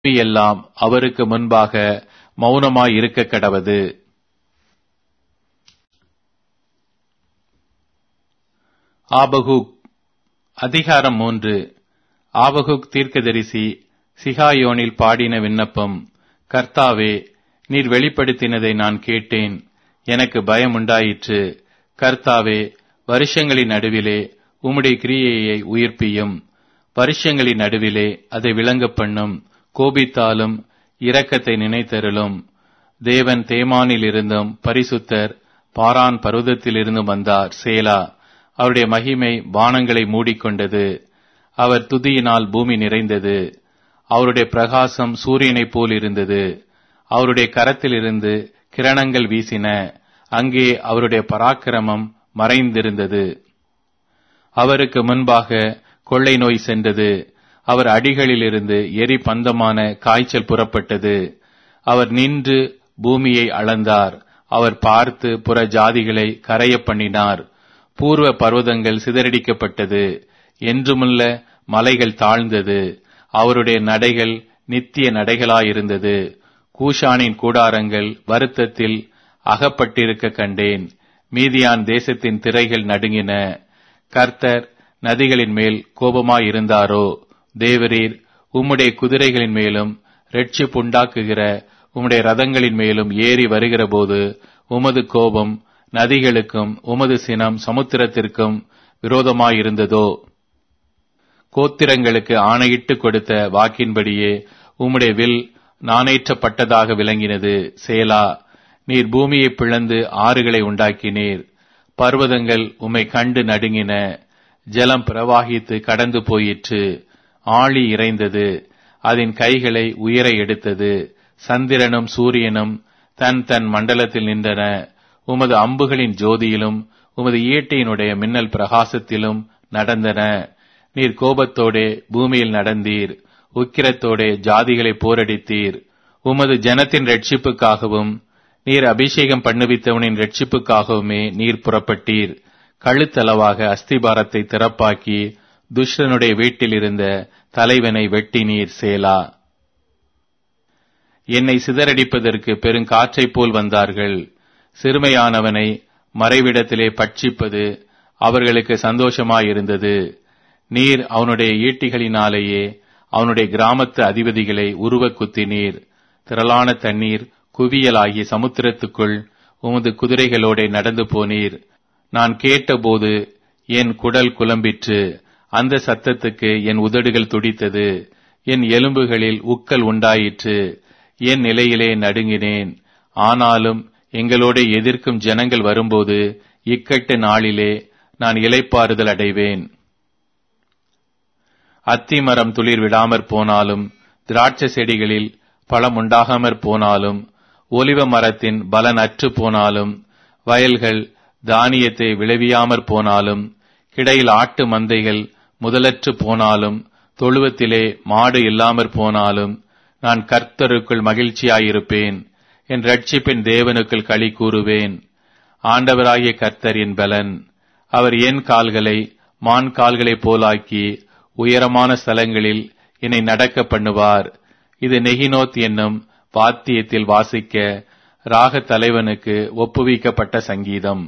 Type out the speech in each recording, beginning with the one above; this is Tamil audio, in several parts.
எல்லாம் அவருக்கு முன்பாக மௌனமாயிருக்க கடவது. ஆபகுக் அதிகாரம் 3. ஆபகுக் தீர்க்கதரிசி சிகாயோனில் பாடின விண்ணப்பம். கர்த்தாவே, நீர் வெளிப்படுத்தினதை நான் கேட்டேன், எனக்கு பயம் உண்டாயிற்று. கர்த்தாவே, வருஷங்களின் நடுவிலே உம்முடைய கிரியையை உயிர்ப்பியும். வருஷங்களின் நடுவிலே அதை விளங்க பண்ணும். கோபித்தாலும் இரக்கத்தை நினைத்தருளும். தேவன் தேமானில் இருந்தும் பரிசுத்தர் பாரான் பர்வதத்திலிருந்தும் வந்தார். சேலா. அவருடைய மகிமை வானங்களை மூடிக்கொண்டது. அவர் துதியினால் பூமி நிறைந்தது. அவருடைய பிரகாசம் சூரியனைப் போல் இருந்தது. அவருடைய கரத்திலிருந்து கிரணங்கள் வீசின. அங்கே அவருடைய பராக்கிரமம் மறைந்திருந்தது. அவருக்கு முன்பாக கொள்ளை நோய் சென்றது. அவர் அடிகளிலிருந்து எரி பந்தமான காய்ச்சல் புறப்பட்டது. அவர் நின்று பூமியை அளந்தார். அவர் பார்த்து புற ஜாதிகளை கரைய பண்ணினார். பூர்வ பர்வதங்கள் சிதறடிக்கப்பட்டது. என்றுமுள்ள மலைகள் தாழ்ந்தது. அவருடைய நடைகள் நித்திய நடைகளாயிருந்தது. கூஷானின் கூடாரங்கள் வருத்தத்தில் அகப்பட்டிருக்க கண்டேன். மீதியான் தேசத்தின் திரைகள் நடுங்கின. கர்த்தர் நதிகளின் மேல் கோபமாயிருந்தாரோ? தேவரீர் உம்முடைய குதிரைகளின் மேலும் இரட்சிப்புண்டாக்குகிற உம்முடைய ரதங்களின் மேலும் ஏறி வருகிற போது உமது கோபம் நதிகளுக்கும் உமது சினம் சமுத்திரத்திற்கும் விரோதமாயிருந்ததோ? கோத்திரங்களுக்கு ஆணையிட்டு கொடுத்த வாக்கின்படியே உம்முடைய வில் நாணேற்றப்பட்டதாக விளங்கினது. சேலா. நீர் பூமியை பிளந்து ஆறுகளை உண்டாக்கினீர். பர்வதங்கள் உம்மை கண்டு நடுங்கின. ஜலம் பிரவாகித்து கடந்து போயிற்று. ஆழி இறைந்தது. அதன் கைகளை உயர எடுத்தது. சந்திரனும் சூரியனும் தன் தன் மண்டலத்தில் நின்றன. உமது அம்புகளின் ஜோதியிலும் உமது ஈட்டியினுடைய மின்னல் பிரகாசத்திலும் நடந்தன. நீர் கோபத்தோடே பூமியில் நடந்தீர். உக்கிரத்தோடே ஜாதிகளை போரடித்தீர். உமது ஜனத்தின் ரட்சிப்புக்காகவும் நீர் அபிஷேகம் பண்ணுவித்தவனின் ரட்சிப்புக்காகவுமே நீர் புறப்பட்டீர். கழுத்தளவாக அஸ்திபாரத்தை திறப்பாக்கி துஷ்டனுடைய வீட்டில் இருந்த தலைவனை வெட்டினீர். சேலா. என்னை சிதறடிப்பதற்கு பெருங்காற்றைப் போல் வந்தார்கள். சிறுமையானவனை மறைவிடத்திலே பட்சிப்பது அவர்களுக்கு சந்தோஷமாயிருந்தது. நீர் அவனுடைய ஈட்டிகளினாலேயே அவனுடைய கிராமத்து அதிபதிகளை உருவ குத்தினீர். திரளான தண்ணீர் குவியலாகி சமுத்திரத்துக்குள் உமது குதிரைகளோட நடந்து போனீர். நான் கேட்டபோது என் குடல் குழம்பிற்று. அந்த சத்தத்துக்கு என் உதடுகள் துடித்தது. என் எலும்புகளில் உக்கல் உண்டாயிற்று. என் நிலையிலே நடுங்கினேன். ஆனாலும் எங்களோட எதிர்க்கும் ஜனங்கள் வரும்போது இக்கட்டு நாளிலே நான் இளைப்பாறுதல் அடைவேன். அத்திமரம் துளிர் விடாமற் போனாலும் திராட்சை செடிகளில் பழம் உண்டாகாமற் போனாலும் ஒலிவ மரத்தின் பலன் அற்று போனாலும் வயல்கள் தானியத்தை விளைவியாமற் போனாலும் கிடையில் ஆட்டு மந்தைகள் முதலற்று போனாலும் தொழுவத்திலே மாடு இல்லாமற் போனாலும் நான் கர்த்தருக்குள் மகிழ்ச்சியாயிருப்பேன். என் இரட்சிப்பின் தேவனுக்குள் களி கூறுவேன். ஆண்டவராகிய கர்த்தர் என் பலன். அவர் என் கால்களை மான் கால்களைப் போலாக்கி உயரமான ஸ்தலங்களில் என்னை நடக்க பண்ணுவார். இது நெகினோத் என்னும் வாத்தியத்தில் வாசிக்க ராக தலைவனுக்கு ஒப்புவிக்கப்பட்ட சங்கீதம்.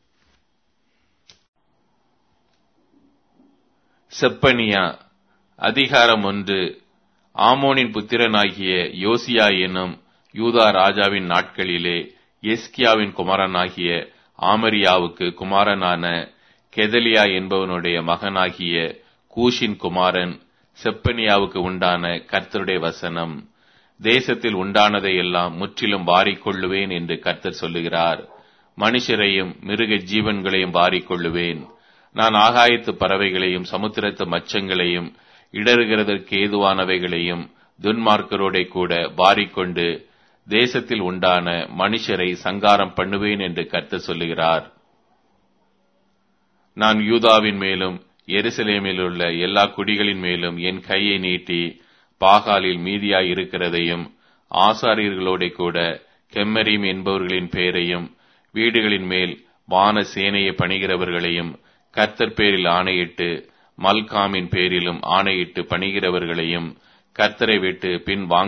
செப்பனியா. அதிகாரம் 1. ஆமோனின் புத்திரனாகிய யோசியா என்னும் யூதா ராஜாவின் நாட்களிலே எஸ்கியாவின் குமாரனாகிய ஆமரியாவுக்கு குமாரனான கெதலியா என்பவனுடைய மகனாகிய கூஷின் குமாரன் செப்பனியாவுக்கு உண்டான கர்த்தருடைய வசனம். தேசத்தில் உண்டானதை எல்லாம் முற்றிலும் வாரிக்கொள்ளுவேன் என்று கர்த்தர் சொல்லுகிறார். மனுஷரையும் மிருக ஜீவன்களையும் வாரிக்கொள்ளுவேன். நான் ஆகாயத்து பறவைகளையும் சமுத்திரத்து மச்சங்களையும் இடறுகிறதற்கு ஏதுவானவைகளையும் துன்மார்க்கரோடே கூட வாரிக்கொண்டு தேசத்தில் உண்டான மனுஷரை சங்காரம் பண்ணுவேன் என்று கர்த்தர் சொல்லுகிறார். நான் யூதாவின் மேலும் எருசலேமில் உள்ள எல்லா குடிகளின் மேலும் என் கையை நீட்டி பாகாலில் மீதியாய் இருக்கிறதையும் ஆசாரியர்களோட கூட கெம்மரீம் என்பவர்களின் பேரையும் வீடுகளின் மேல் வான சேனையை பணிகிறவர்களையும் கர்த்தர் பேரில் ஆணையிட்டு மல்காமின் பேரிலும் ஆணையிட்டு பணிகிறவர்களையும் கர்த்தரை விட்டு பின் வாங்க